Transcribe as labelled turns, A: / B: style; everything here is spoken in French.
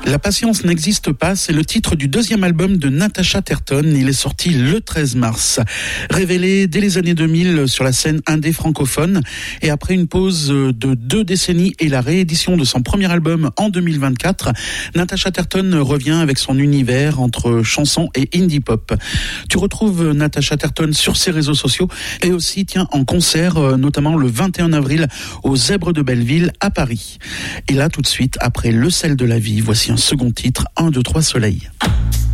A: La patience n'existe pas, c'est le titre du deuxième album de Natacha Terton. Il est sorti le 13 mars. Révélée dès les années 2000 sur la scène indé francophone et après une pause de 2 décennies et la réédition de son premier album en 2024, Natacha Terton revient avec son univers entre chansons et indie pop. Tu retrouves Natacha Terton sur ses réseaux sociaux et aussi en concert, notamment le 21 avril au Zèbre de Belleville à Paris. Et là tout de suite, après Le sel de la vie, voici un second titre, 1, 2, 3 Soleil.